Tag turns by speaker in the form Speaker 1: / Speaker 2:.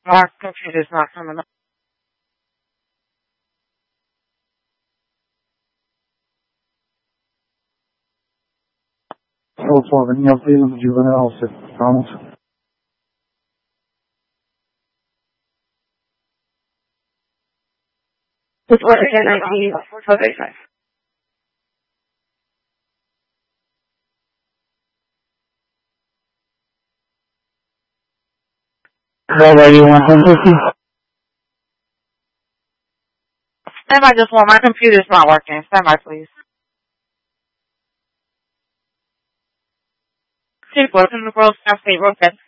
Speaker 1: My computer's not coming up.
Speaker 2: So far, any update on the juvenile house, Thomas?
Speaker 1: It's what again? 19. Okay, fine.
Speaker 2: Alrighty, 150.
Speaker 1: Stand by just one. My computer's not working. Stand by, please. Chief, welcome to World Staff State Road.